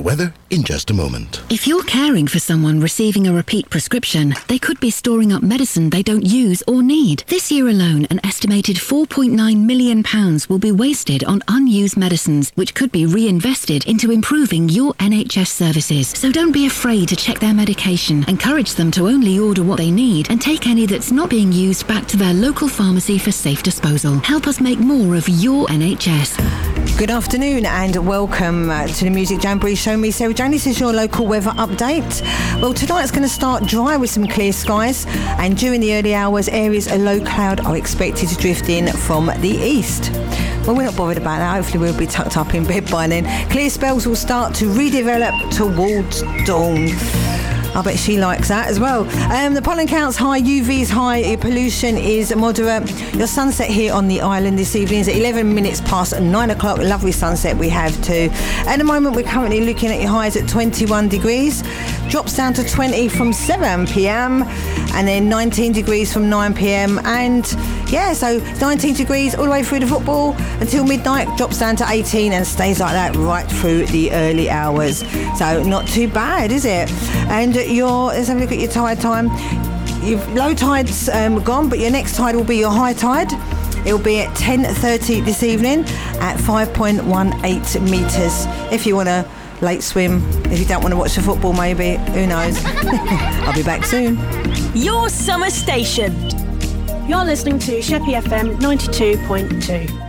weather in just a moment. If you're caring for someone receiving a repeat prescription, they could be storing up medicine they don't use or need. This year alone, an estimated £4.9 million will be wasted on unused medicines, which could be reinvested into improving your NHS services. So don't be afraid to check their medication. Encourage them to only order what they need and take any that's not being used back to their local pharmacy for safe disposal. Help us make more of your NHS. Good afternoon and welcome to the Music Jamboree Show. Me, Sarah Jane. This is your local weather update. Well, tonight's going to start dry with some clear skies, and during the early hours, areas of low cloud are expected to drift in from the east. Well, we're not bothered about that. Hopefully we'll be tucked up in bed by then. Clear spells will start to redevelop towards dawn. I bet she likes that as well. The pollen count's high, UV's high, pollution is moderate. Your sunset here on the island this evening is at 11 minutes past 9 o'clock. Lovely sunset we have too. At the moment, we're currently looking at your highs at 21 degrees. Drops down to 20 from 7 p.m. and then 19 degrees from 9 p.m. And yeah, so 19 degrees all the way through the football until midnight. Drops down to 18 and stays like that right through the early hours. So not too bad, is it? And let's have a look at your tide time. Your low tide's gone, but your next tide will be your high tide. It will be at 10:30 this evening at 5.18 metres. If you want to late swim, if you don't want to watch the football, maybe, who knows. I'll be back soon. Your summer station. You're listening to Sheppey FM 92.2.